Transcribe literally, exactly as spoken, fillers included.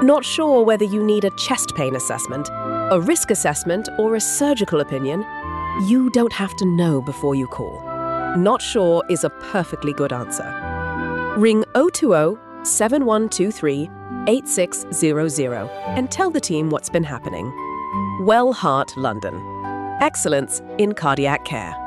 Not sure whether you need a chest pain assessment, a risk assessment, or a surgical opinion? You don't have to know before you call. Not sure is a perfectly good answer. Ring zero two zero, seven one two three, eight six zero zero and tell the team what's been happening. Well Heart London. Excellence in cardiac care.